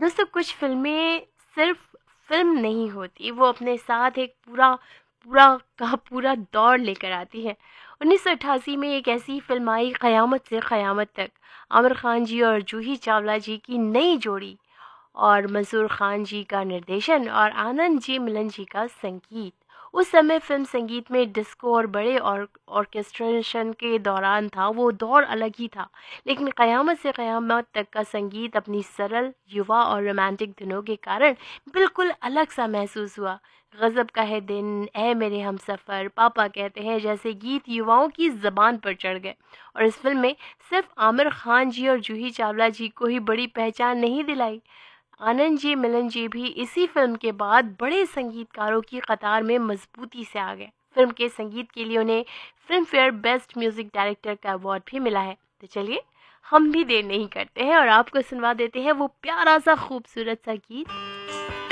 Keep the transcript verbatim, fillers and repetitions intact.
दोस्तों कुछ फ़िल्में सिर्फ़ फ़िल्म नहीं होती, वो अपने साथ एक पूरा पूरा का पूरा दौर लेकर आती है। उन्नीस सौ अट्ठासी में एक ऐसी फ़िल्म आई क़यामत से क़यामत तक, आमिर खान जी और जूही चावला जी की नई जोड़ी और मंसूर खान जी का निर्देशन और आनंद जी मिलन जी का संगीत। उस समय फ़िल्म संगीत में डिस्को और बड़े और ऑर्केस्ट्रेशन के दौरान था, वो दौर अलग ही था। लेकिन क़यामत से क़यामत तक का संगीत अपनी सरल, युवा और रोमांटिक धुनों के कारण बिल्कुल अलग-सा महसूस हुआ। गज़ब का है दिन, ऐ मेरे हमसफ़र, पापा कहते हैं जैसे गीत युवाओं की ज़बान पर चढ़ गए। और इस फ़िल्म में सिर्फ़ आमिर खान जी और जूही चावला जी को ही बड़ी पहचान नहीं दिलाई, आनंद जी, मिलन जी भी इसी फ़िल्म के बाद बड़े संगीतकारों की कतार में मज़बूती से आ गए। फ़िल्म के संगीत के लिए उन्हें film fair best music director का अवार्ड भी मिला है। तो चलिए, हम भी देर नहीं करते हैं और आपको सुनवा देते हैं वो प्यारा-सा खूबसूरत-सा गीत।